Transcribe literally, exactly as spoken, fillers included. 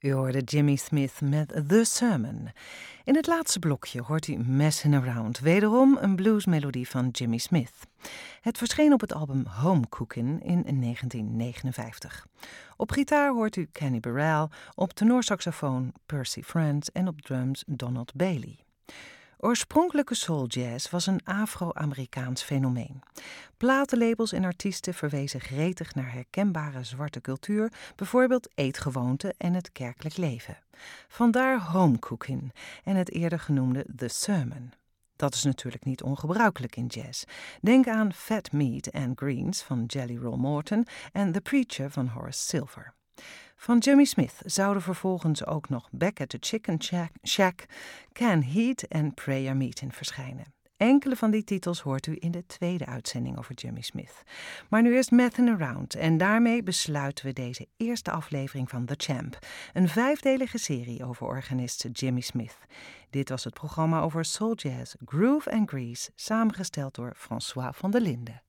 U hoorde Jimmy Smith met The Sermon. In het laatste blokje hoort u Messin' Around, wederom een bluesmelodie van Jimmy Smith. Het verscheen op het album Home Cookin' in negentien negenenvijftig. Op gitaar hoort u Kenny Burrell, op tenorsaxofoon Percy Friends en op drums Donald Bailey. Oorspronkelijke soul-jazz was een Afro-Amerikaans fenomeen. Platenlabels en artiesten verwezen gretig naar herkenbare zwarte cultuur, bijvoorbeeld eetgewoonten en het kerkelijk leven. Vandaar Home Cookin' en het eerder genoemde The Sermon. Dat is natuurlijk niet ongebruikelijk in jazz. Denk aan Fat Meat and Greens van Jelly Roll Morton en The Preacher van Horace Silver. Van Jimmy Smith zouden vervolgens ook nog Back at the Chicken Shack, Can Heat en Prayer Meeting verschijnen. Enkele van die titels hoort u in de tweede uitzending over Jimmy Smith. Maar nu eerst Messin' Around en daarmee besluiten we deze eerste aflevering van The Champ, een vijfdelige serie over organist Jimmy Smith. Dit was het programma over soul jazz, groove en grease, samengesteld door François van der Linden.